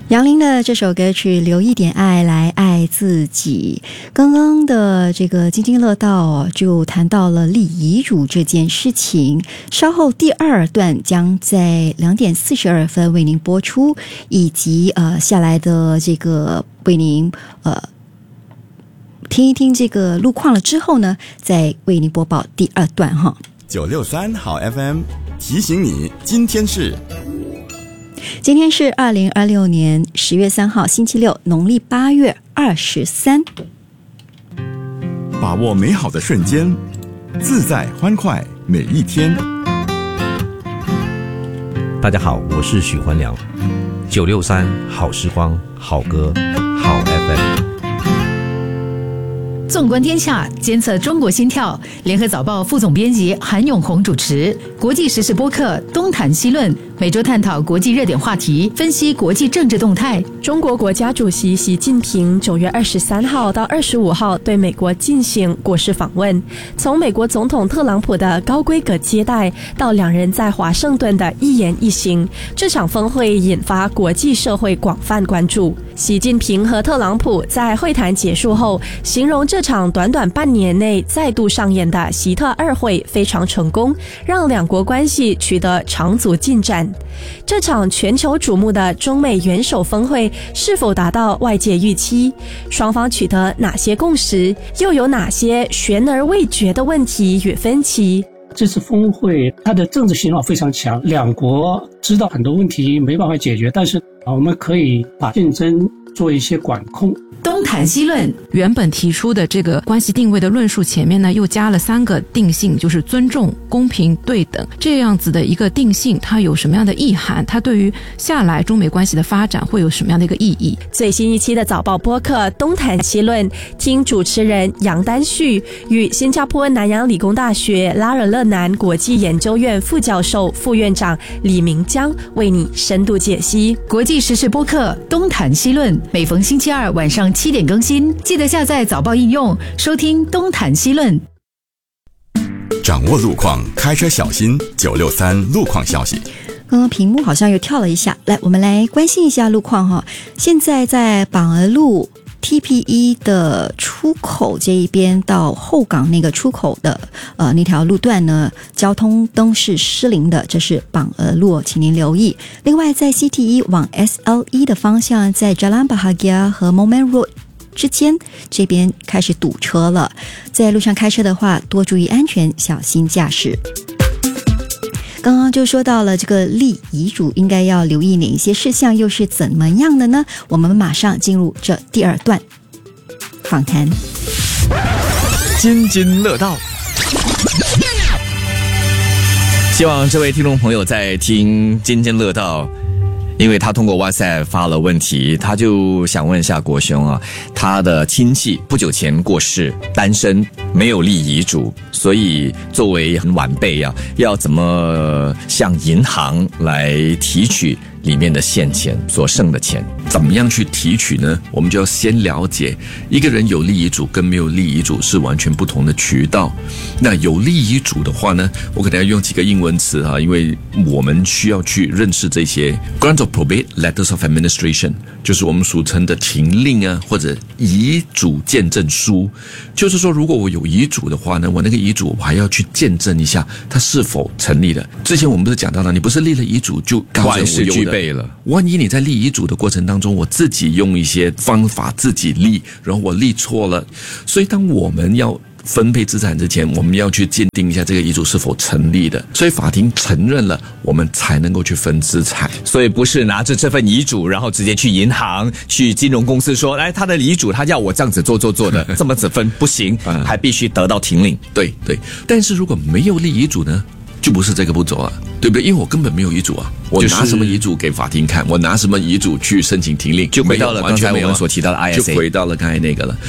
杨林的这首歌曲《留一点爱来爱自己》，刚刚的这个津津乐道就谈到了立遗嘱这件事情，稍后第二段将在2点42分为您播出，以及下来的这个为您听一听这个路况了之后呢，再为您播报第二段哈。 963好 FM 提醒你，今天是 2026年10月3号星期六，农历8月23。 把握美好的瞬间，自在欢快每一天。 大家好，我是许环良，963好时光，好歌，好 FM。 纵观天下，监测中国心跳。联合早报副总编辑韩永红主持国际时事播客东谈西论，每周探讨国际热点话题，分析国际政治动态。 中国国家主席习近平9月23号到25号对美国进行国事访问，从美国总统特朗普的高规格接待到两人在华盛顿的一言一行，这场峰会引发国际社会广泛关注。习近平和特朗普在会谈结束后，形容这场短短半年内再度上演的习特二会非常成功，让两国关系取得长足进展。这场全球瞩目的中美元首峰会是否达到外界预期？双方取得哪些共识？又有哪些悬而未决的问题与分歧？ 这次峰会它的政治信号非常强，两国知道很多问题没办法解决，但是我们可以把竞争做一些管控。 东谈西论， 原本提出的这个关系定位的论述前面呢，又加了3个定性，就是尊重、公平、对等，这样子的一个定性，它有什么样的意涵？它对于下来中美关系的发展会有什么样的一个意义？ 最新一期的早报播客东谈西论，听主持人杨丹旭与新加坡南洋理工大学拉尔勒南国际研究院副教授、副院长李明江为你深度解析。 国际时事播客东谈西论，每逢星期二晚上7点更新，记得下载早报应用收听东谈西论。 掌握路况，开车小心。963路况消息。 刚刚屏幕好像又跳了一下，来，我们来关心一下路况哈。现在在榜儿路 TP1 的出口这一边到后港那个出口的那条路段呢，交通灯是失灵的，这是榜儿路，请您留意。另外在 CT1 往 SL1 的方向，在 Jalan Bahagia 和 Moulmein Road 之间这边开始堵车了，在路上开车的话多注意安全，小心驾驶。刚刚就说到了这个立遗嘱应该要留意哪一些事项，又是怎么样的呢？我们马上进入这第二段访谈。 津津乐道，希望这位听众朋友在听津津乐道，因为他通过 WhatsApp 发了问题，他就想问一下国兄啊，他的亲戚不久前过世，单身，没有立遗嘱，所以作为晚辈啊，要怎么向银行来提取里面的现钱，所剩的钱？ 怎么样去提取呢？我们就要先了解，一个人有立遗嘱跟没有立遗嘱是完全不同的渠道。那有立遗嘱的话呢，我可能要用几个英文词啊，因为我们需要去认识这些 Grant of Probate Letters of Administration， 就是我们俗称的停令啊，或者遗嘱见证书。就是说，如果我有遗嘱的话呢，我那个遗嘱我还要去见证一下它是否成立的。之前我们不是讲到了，你不是立了遗嘱就万事俱备了。 万一你在立遗嘱的过程当中，我自己用一些方法自己立，然后我立错了，所以当我们要分配资产之前，我们要去鉴定一下这个遗嘱是否成立的，所以法庭承认了，我们才能够去分资产。 所以不是拿着这份遗嘱，然后直接去银行、去金融公司说，哎，他的遗嘱他要我这样子做的，这么子分不行，还必须得到停令。 对对，但是如果没有立遗嘱呢，就不是这个步骤了，对不对？因为我根本没有遗嘱啊，我拿什么遗嘱给法庭看？我拿什么遗嘱去申请停令？ 就回到了刚才我们所提到的 ISA， 就回到了刚才那个了。